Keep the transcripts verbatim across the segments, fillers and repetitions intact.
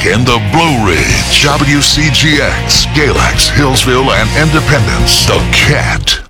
in the Blue Ridge, W C G X, Galax, Hillsville, and Independence. The Cat.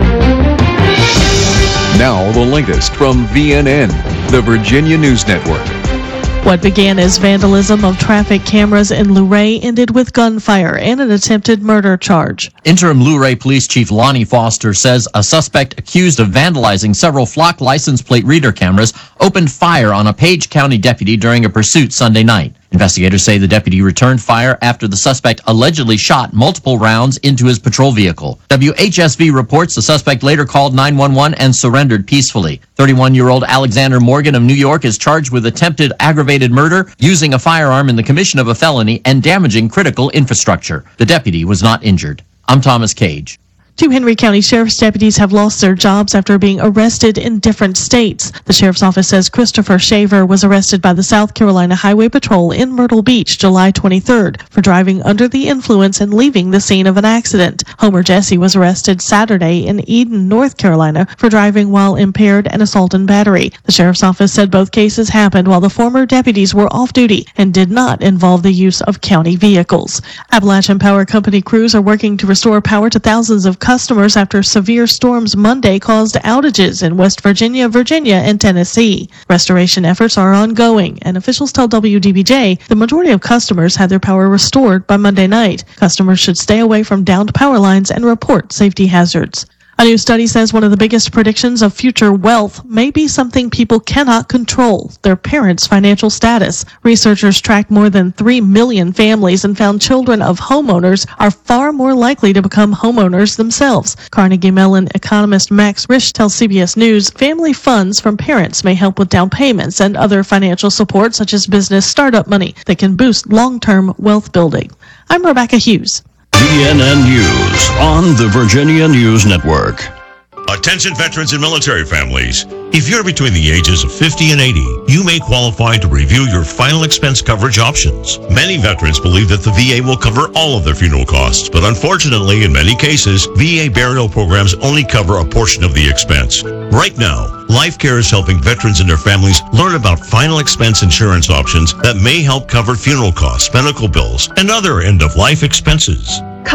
Now the latest from V N N, the Virginia News Network. What began as vandalism of traffic cameras in Luray ended with gunfire and an attempted murder charge. Interim Luray Police Chief Lonnie Foster says a suspect accused of vandalizing several Flock license plate reader cameras opened fire on a Page County deputy during a pursuit Sunday night. Investigators say the deputy returned fire after the suspect allegedly shot multiple rounds into his patrol vehicle. W H S V reports the suspect later called nine one one and surrendered peacefully. thirty-one-year-old Alexander Morgan of New York is charged with attempted aggravated murder, using a firearm in the commission of a felony, and damaging critical infrastructure. The deputy was not injured. I'm Thomas Cage. Two Henry County Sheriff's deputies have lost their jobs after being arrested in different states. The Sheriff's Office says Christopher Shaver was arrested by the South Carolina Highway Patrol in Myrtle Beach July twenty-third for driving under the influence and leaving the scene of an accident. Homer Jesse was arrested Saturday in Eden, North Carolina for driving while impaired and assault and battery. The Sheriff's Office said both cases happened while the former deputies were off duty and did not involve the use of county vehicles. Appalachian Power Company crews are working to restore power to thousands of customers after severe storms Monday caused outages in West Virginia, Virginia, and Tennessee. Restoration efforts are ongoing, and officials tell W D B J the majority of customers had their power restored by Monday night. Customers should stay away from downed power lines and report safety hazards. A new study says one of the biggest predictions of future wealth may be something people cannot control, their parents' financial status. Researchers tracked more than three million families and found children of homeowners are far more likely to become homeowners themselves. Carnegie Mellon economist Max Risch tells C B S News family funds from parents may help with down payments and other financial support such as business startup money that can boost long-term wealth building. I'm Rebecca Hughes. V N N News on the Virginia News Network. Attention veterans and military families. If you're between the ages of fifty and eighty, you may qualify to review your final expense coverage options. Many veterans believe that the V A will cover all of their funeral costs, but unfortunately, in many cases, V A burial programs only cover a portion of the expense. Right now, LifeCare is helping veterans and their families learn about final expense insurance options that may help cover funeral costs, medical bills, and other end-of-life expenses.